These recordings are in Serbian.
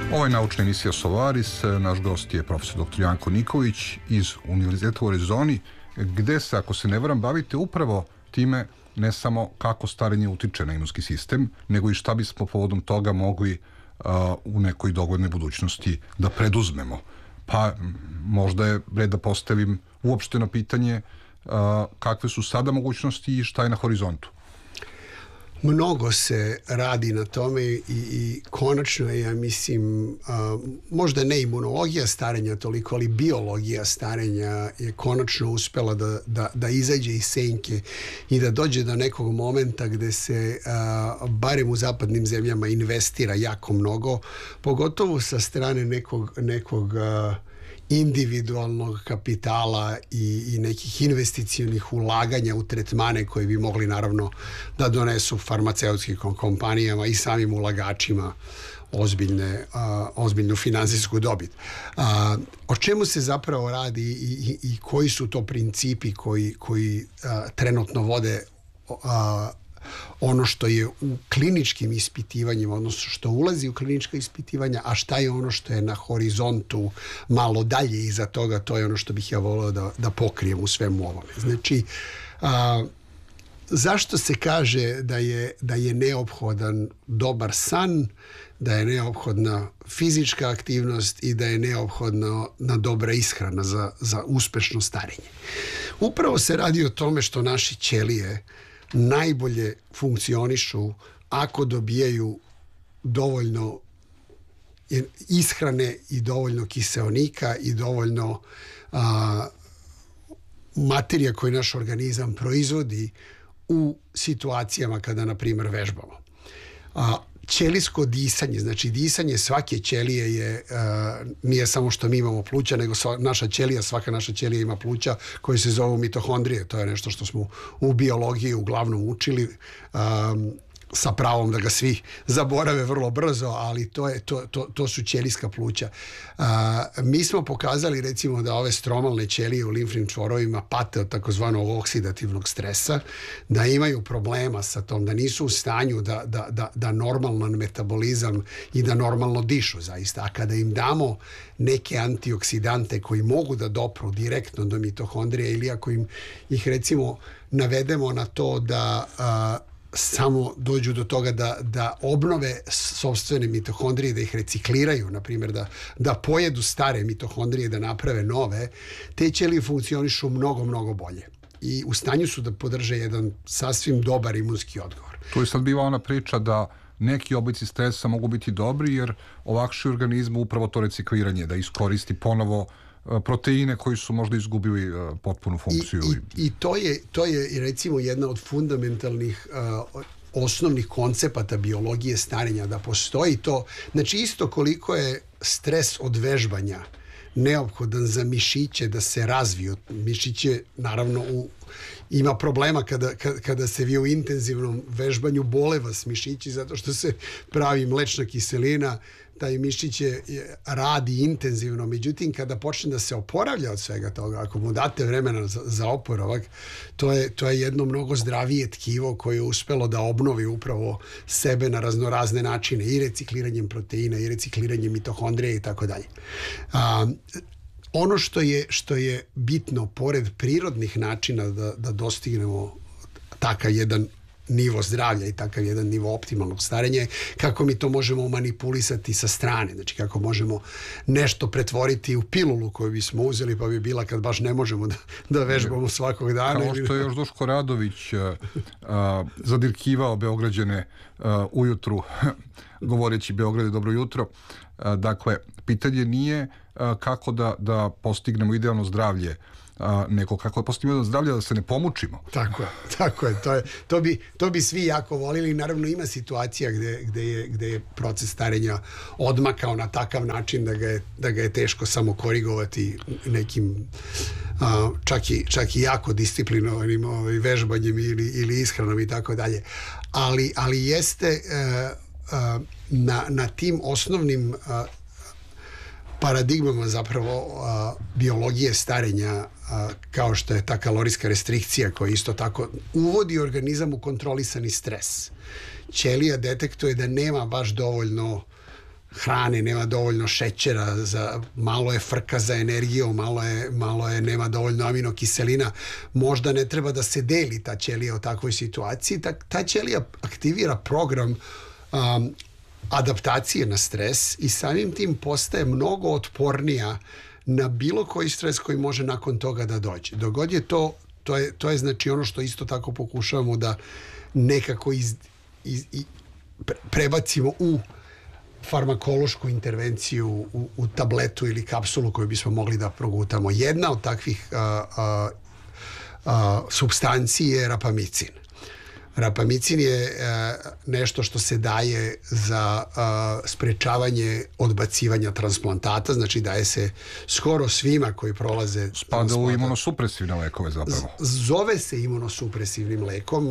Ovo je naučna emisija Solaris. Naš gost je profesor dr. Janko Nikolić iz Univerziteta u Arizoni, gde se, ako se ne varam, bavite upravo time ne samo kako starenje utiče na imunski sistem, nego i šta bismo povodom toga mogli u nekoj doglednoj budućnosti da preduzmemo. Pa možda je red da postavim uopšteno pitanje kakve su sada mogućnosti i šta je na horizontu. Mnogo se radi na tome i konačno je, ja mislim, možda ne imunologija starenja toliko, ali biologija starenja je konačno uspela da izađe iz senke i da dođe do nekog momenta gde se barem u zapadnim zemljama investira jako mnogo, pogotovo sa strane nekog individualnog kapitala i nekih investicionih ulaganja u tretmane koji bi mogli naravno da donesu farmaceutskim kompanijama i samim ulagačima ozbiljnu finansijsku dobit. O čemu se zapravo radi i koji su to principi koji trenutno vode ono što je u kliničkim ispitivanjima, odnosno što ulazi u klinička ispitivanja, a šta je ono što je na horizontu malo dalje iza toga, to je ono što bih ja voleo da pokrijem u svemu ovome. Znači, zašto se kaže da je neophodan dobar san, da je neophodna fizička aktivnost i da je neophodna dobra ishrana za uspešno starenje? Upravo se radi o tome što naše ćelije najbolje funkcionišu ako dobijaju dovoljno ishrane i dovoljno kiseonika i dovoljno materija koju naš organizam proizvodi u situacijama kada, na primjer, vežbamo. Ćelijsko disanje, znači disanje svake ćelije nije samo što mi imamo pluća, nego svaka naša ćelija ima pluća koje se zovu mitohondrije. To je nešto što smo u biologiji uglavnom učili, sa pravom da ga svi zaborave vrlo brzo, ali to su ćelijska pluća. Mi smo pokazali, recimo, da ove stromalne ćelije u limfnim čvorovima pate od takozvanog oksidativnog stresa, da imaju problema sa tom, da nisu u stanju da normalan metabolizam i da normalno dišu zaista. A kada im damo neke antioksidante koji mogu da dopru direktno do mitohondrije, ili ako ih recimo navedemo na to da samo dođu do toga da obnove sopstvene mitohondrije, da ih recikliraju, na primjer da pojedu stare mitohondrije, da naprave nove, te ćelije funkcionišu mnogo, mnogo bolje. I u stanju su da podrže jedan sasvim dobar imunski odgovor. Tu je sad bila ona priča da neki oblici stresa mogu biti dobri jer olakšaju organizmu upravo to recikliranje, da iskoristi ponovo proteine koji su možda izgubili potpunu funkciju. I to je recimo jedna od fundamentalnih osnovnih koncepata biologije starenja, da postoji to. Znači, isto koliko je stres od vežbanja neophodan za mišiće da se razviju. Mišiće, naravno, ima problema kada se vi u intenzivnom vežbanju, bole vas mišići zato što se pravi mlečna kiselina, taj mišić radi intenzivno. Međutim, kada počne da se oporavlja od svega toga, ako mu date vremena za oporavak, to je jedno mnogo zdravije tkivo koje je uspelo da obnovi upravo sebe na raznorazne načine, i recikliranjem proteina, i recikliranjem mitohondrija i tako dalje. Ono što je bitno, pored prirodnih načina da dostignemo takav jedan nivo zdravlja i takav jedan nivo optimalnog starenja, kako mi to možemo manipulisati sa strane, znači kako možemo nešto pretvoriti u pilulu koju bismo uzeli pa bi bila kad baš ne možemo da vežbamo svakog dana. Kao što je još Duško Radović zadirkivao Beograđane ujutru govoreći Beograde dobro jutro. Dakle, pitanje nije kako da postignemo idealno zdravlje, nego kako da postignemo zdravlje da se ne pomučimo. Tako je. To bi svi jako volili. Naravno, ima situacija gde je proces starenja odmakao na takav način da ga je teško samo korigovati nekim čak i jako disciplinovanim vežbanjem ili ishranom i tako dalje. Ali jeste na tim osnovnim paradigmama zapravo biologije starenja, kao što je ta kalorijska restrikcija koja isto tako uvodi organizam u kontrolisani stres. Ćelija detektuje da nema baš dovoljno hrane, nema dovoljno šećera, malo je frka za energijom, nema dovoljno aminokiselina. Možda ne treba da se deli ta ćelija u takvoj situaciji. Ta ćelija aktivira program adaptacije na stres i samim tim postaje mnogo otpornija na bilo koji stres koji može nakon toga da dođe. Dogod je to je znači ono što isto tako pokušavamo da nekako prebacimo u farmakološku intervenciju u tabletu ili kapsulu koju bismo mogli da progutamo. Jedna od takvih supstanci je rapamicin. Rapamicin je nešto što se daje za sprečavanje odbacivanja transplantata, znači daje se skoro svima koji prolaze... Spada u imunosupresivne lekove zapravo. Zove se imunosupresivnim lekom.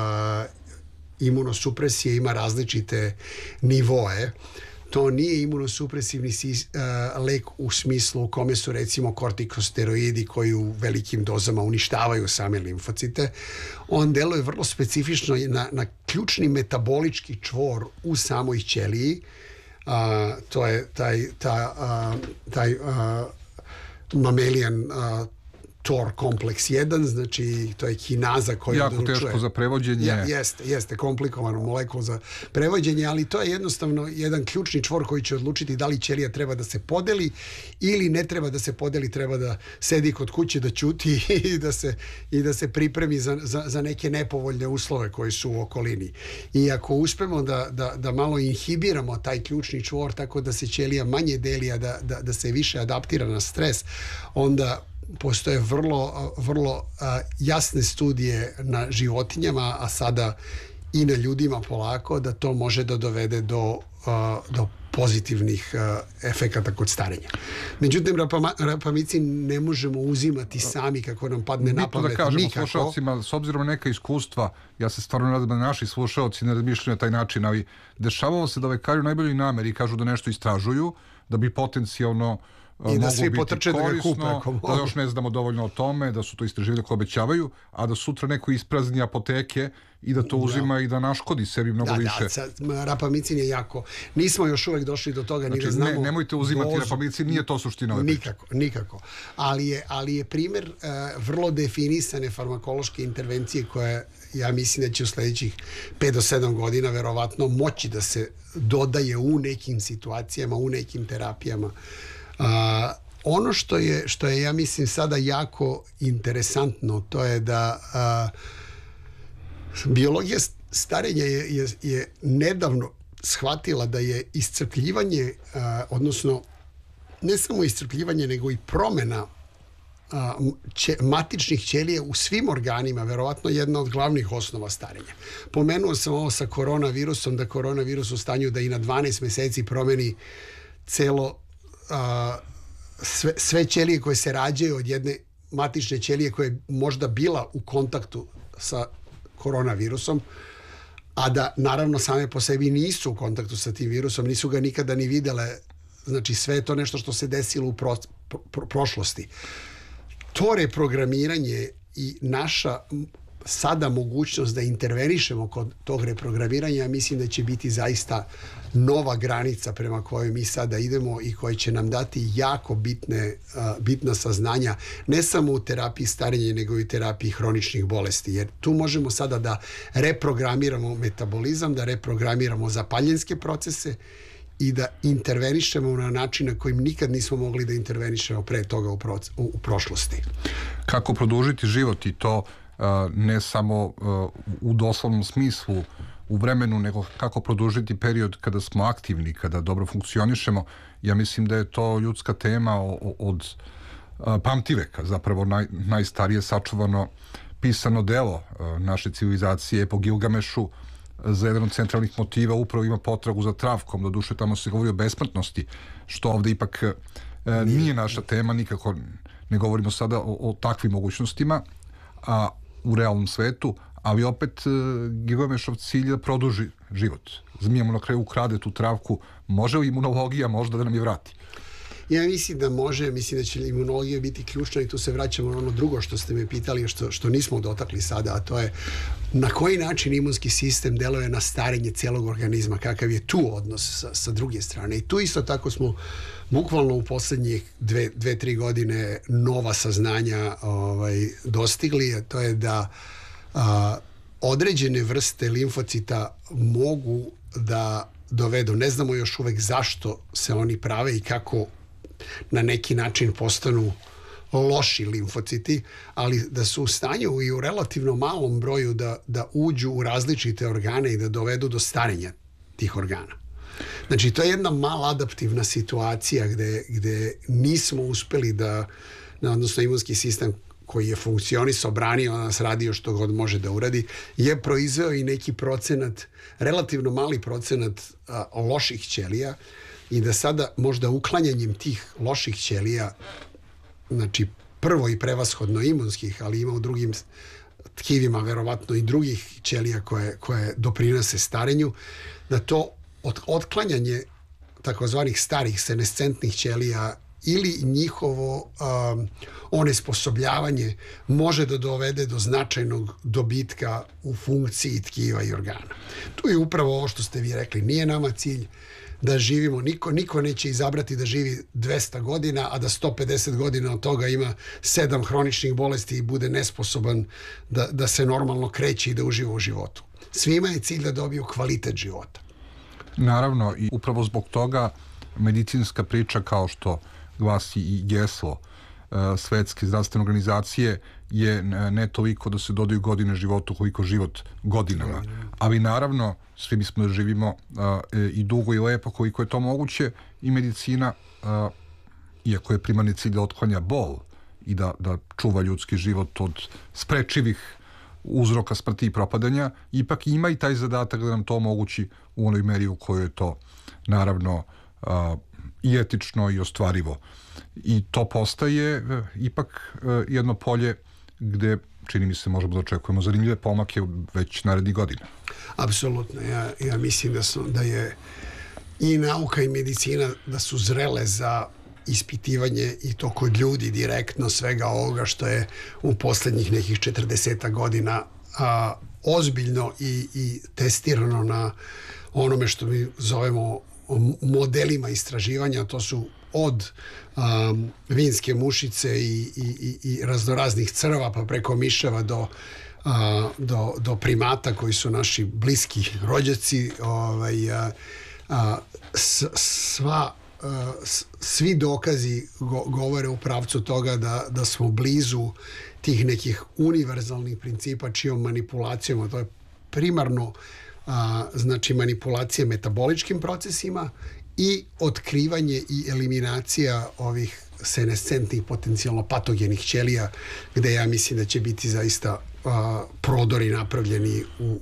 Imunosupresija ima različite nivoe. To nije imunosupresivni lek u smislu u kome su recimo kortikosteroidi koji u velikim dozama uništavaju same limfocite. On deluje vrlo specifično na ključni metabolički čvor u samoj ćeliji. To je taj mamelijan TOR kompleks 1, znači to je kinaza koja odlučuje. Jako teško za prevođenje. Jeste, komplikovano molekul za prevođenje, ali to je jednostavno jedan ključni čvor koji će odlučiti da li ćelija treba da se podeli ili ne treba da se podeli, treba da sedi kod kuće, da ćuti i da se pripremi za neke nepovoljne uslove koji su u okolini. I ako uspemo da malo inhibiramo taj ključni čvor tako da se ćelija manje deli, a da se više adaptira na stres, onda postoje vrlo jasne studije na životinjama, a sada i na ljudima polako, da to može da dovede do pozitivnih efekata kod starenja. Međutim, rapamicin ne možemo uzimati sami kako nam padne na pamet. Da kažemo slušalcima, s obzirom na neka iskustva, ja se stvarno nadam da naši slušalci ne razmišljaju na taj način, ali dešavalo se da lekari u najboljoj nameri kažu da nešto istražuju, da bi potencijalno i da svi potrče da ga kupe. Da još ne znamo dovoljno o tome, da su to istraživanja koje obećavaju, a da sutra neko isprazni apoteke i da to uzima i da naškodi sebi mnogo više. Rapamicin je jako... Nismo još uvek došli do toga ni da znamo... Nemojte uzimati rapamicin, nije to suština ove priče. Nikako. Ali je primer vrlo definisane farmakološke intervencije koja ja mislim da će u sledećih 5 do 7 godina verovatno moći da se dodaje u nekim situacijama, u nekim terapijama. Ono što je ja mislim sada jako interesantno, to je da biologija starenja je nedavno shvatila da je iscrpljivanje, odnosno ne samo iscrpljivanje nego i promena matičnih ćelija u svim organima verovatno jedna od glavnih osnova starenja. Pomenuo sam ovo sa koronavirusom, da koronavirus u stanju da i na 12 meseci promeni celo sve ćelije koje se rađaju od jedne matične ćelije koja je možda bila u kontaktu sa koronavirusom, a da naravno same po sebi nisu u kontaktu sa tim virusom, nisu ga nikada ni videle. Znači sve je to nešto što se desilo u prošlosti. To reprogramiranje i naša sada mogućnost da intervenišemo kod tog reprogramiranja, mislim da će biti zaista nova granica prema kojoj mi sada idemo i koja će nam dati jako bitna saznanja, ne samo u terapiji starenja, nego i u terapiji hroničnih bolesti. Jer tu možemo sada da reprogramiramo metabolizam, da reprogramiramo zapaljenske procese i da intervenišemo na način na kojim nikad nismo mogli da intervenišemo pre toga u prošlosti. Kako produžiti život i to ne samo u doslovnom smislu u vremenu, nego kako produžiti period kada smo aktivni, kada dobro funkcionišemo. Ja mislim da je to ljudska tema od pamtiveka, zapravo najstarije sačuvano pisano delo naše civilizacije po Gilgamešu. Za jedan od centralnih motiva upravo ima potragu za travkom, doduše tamo se govori o besmrtnosti, što ovde ipak nije naša tema, nikako ne govorimo sada o takvim mogućnostima u realnom svetu, ali opet Gilgamešov cilj je da produži život. Zmija mu na kraju ukrade tu travku, može li imunologija možda da nam je vrati? Ja mislim da može, mislim da će imunologija biti ključna i tu se vraćamo na ono drugo što ste me pitali, što nismo dotakli sada, a to je na koji način imunski sistem deluje na starenje cijelog organizma, kakav je tu odnos sa druge strane. I tu isto tako smo bukvalno u poslednjih 2-3 godine nova saznanja dostigli, a to je da određene vrste limfocita mogu da dovedu, ne znamo još uvek zašto se oni prave i kako na neki način postanu loši limfociti, ali da su u stanju i u relativno malom broju da uđu u različite organe i da dovedu do starenja tih organa. Znači, to je jedna mala adaptivna situacija gde nismo uspeli da, odnosno imunski sistem koji je funkcionisao, branio nas, radio što god može da uradi, je proizveo i neki procenat, relativno mali procenat loših ćelija i da sada možda uklanjanjem tih loših ćelija, znači prvo i prevashodno imunskih, ali ima u drugim tkivima verovatno i drugih ćelija koje doprinose starenju, da to otklanjanje takozvanih starih senescentnih ćelija ili njihovo onesposobljavanje može da dovede do značajnog dobitka u funkciji tkiva i organa. Tu je upravo ovo što ste vi rekli. Nije nama cilj da živimo, niko neće izabrati da živi 200 godina, a da 150 godina od toga ima 7 hroničnih bolesti i bude nesposoban da se normalno kreće i da uživa u životu. Svima je cilj da dobiju kvalitet života. Naravno, i upravo zbog toga medicinska priča, kao što glasi i geslo Svetske zdravstvene organizacije, je ne toliko da se dodaju godine životu koliko život godinama. Ali naravno, svi bismo da živimo i dugo i lepo koliko je to moguće, i medicina, iako je primarni cilj da otklanja bol i da čuva ljudski život od sprečivih uzroka smrti i propadanja, ipak ima i taj zadatak da nam to omogući u onoj meri u kojoj je to naravno i etično i ostvarivo. I to postaje ipak jedno polje gde, čini mi se, možemo da očekujemo zanimljive pomake već narednih godina. Apsolutno. Ja mislim da je i nauka i medicina da su zrele za ispitivanje i to kod ljudi direktno svega ovoga što je u poslednjih nekih 40 godina ozbiljno i testirano na onome što mi zovemo modelima istraživanja. To su od vinske mušice i raznoraznih crva pa preko miševa do primata koji su naši bliski rođaci. Svi dokazi govore u pravcu toga da smo blizu tih nekih univerzalnih principa čijom manipulacijom, a to je primarno znači manipulacija metaboličkim procesima i otkrivanje i eliminacija ovih senescentnih potencijalno patogenih ćelija, gde ja mislim da će biti zaista prodori napravljeni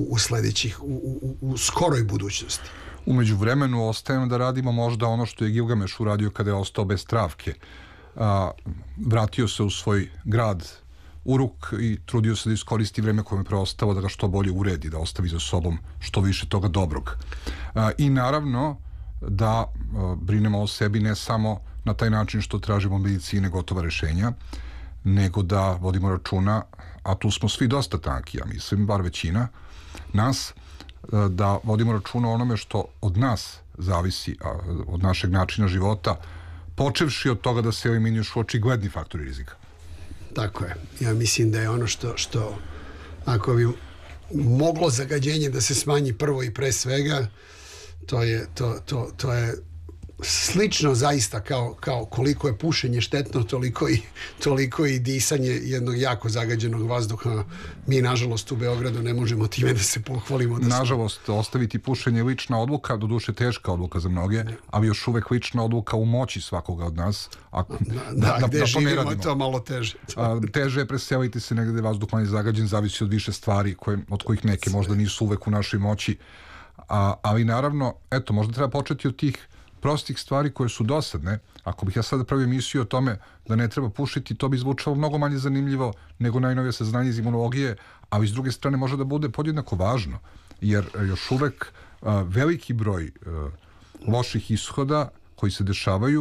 u skoroj budućnosti. Umeđu vremenu ostajemo da radimo možda ono što je Gilgameš uradio kada je ostao bez travke. Vratio se u svoj grad Uruk i trudio se da iskoristi vreme koje mu je preostalo, da ga što bolje uredi, da ostavi za sobom što više toga dobrog. I naravno da brinemo o sebi ne samo na taj način što tražimo od medicine gotova rešenja, nego da vodimo računa, a tu smo svi dosta tanki, ja mislim, bar većina nas, da vodimo računa o onome što od nas zavisi, od našeg načina života, počevši od toga da se eliminišu očigledni faktori rizika. Tako je. Ja mislim da je ono što ako bi moglo zagađenje da se smanji prvo i pre svega, to je slično zaista kao koliko je pušenje štetno, toliko i disanje jednog jako zagađenog vazduha. Mi, nažalost, u Beogradu ne možemo time da se pohvalimo. Nažalost, ostaviti pušenje je lična odluka, doduše teška odluka za mnoge, ali još uvek lična odluka u moći svakoga od nas. Gde živimo, to malo teže. Teže je preseliti se negde vazduh manje zagađen, zavisi od više stvari, od kojih neke možda nisu uvek u našoj moći. Ali naravno, eto, možda treba početi od tih prostih stvari koje su dosadne. Ako bih ja sada pravio emisiju o tome da ne treba pušiti, to bi zvučalo mnogo manje zanimljivo nego najnovije saznanje iz imunologije, ali s druge strane može da bude podjednako važno, jer još uvek veliki broj loših ishoda koji se dešavaju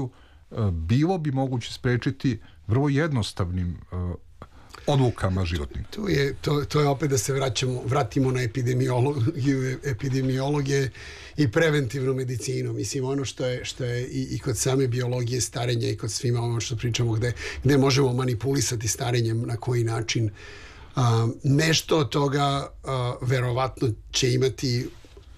bilo bi moguće sprečiti vrlo jednostavnim odlukama životnim. To je opet da se vratimo na epidemiologije i preventivnu medicinu. Mislim, ono što je i kod same biologije starenja i kod svima ono što pričamo gde možemo manipulisati starenjem, na koji način. Nešto od toga verovatno će imati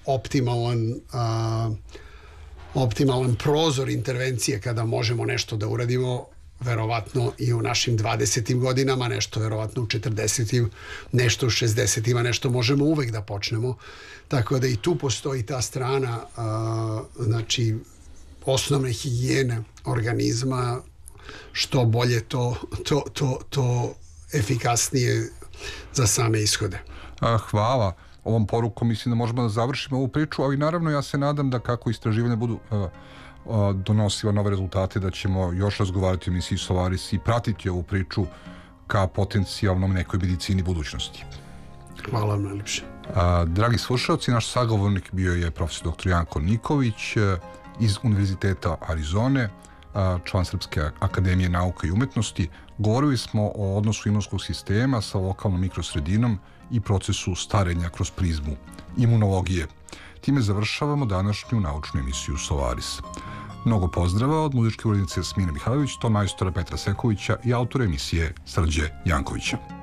optimalan prozor intervencije kada možemo nešto da uradimo, verovatno i u našim 20. godinama, nešto verovatno u 40. nešto u 60. nešto možemo uvek da počnemo. Tako da i tu postoji ta strana, znači osnovne higijene organizma, što bolje to efikasnije za same ishode. Hvala. Ovom porukom mislim da možemo da završimo ovu priču, ali naravno ja se nadam da kako istraživanja budu donosila nove rezultate, da ćemo još razgovarati o emisiji Solaris i pratiti ovu priču ka potencijalnom nekoj medicini budućnosti. Hvala vam najlepše. Dragi slušalci, naš sagovornik bio je profesor dr. Janko Niković iz Univerziteta Arizone, član Srpske akademije nauka i umetnosti. Govorili smo o odnosu imunskog sistema sa lokalnom mikrosredinom i procesu starenja kroz prizmu imunologije. Time završavamo današnju naučnu emisiju Solaris. Mnogo pozdrava od muzičke urednice Smine Mihajlović, ton majstora Petra Sekovića i autora emisije Srđe Jankovića.